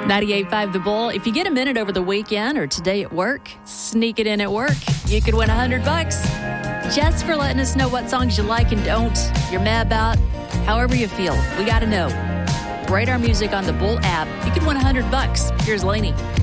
98.5 The Bull. If you get a minute over the weekend or today at work, sneak it in at work. You could win $100 just for letting us know what songs you like and don't, you're mad about, however you feel. We got to know. Rate our music on the Bull app. You could win $100. Here's Lainey.